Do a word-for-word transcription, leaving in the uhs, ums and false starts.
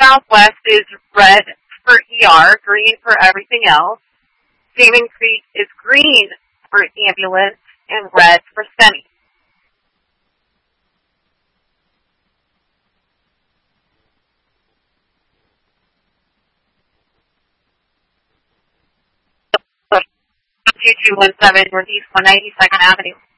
Southwest is red for E R, green for everything else. Salmon Creek is green for ambulance and red for STEMI. two two one seven Northeast one ninety-second Avenue.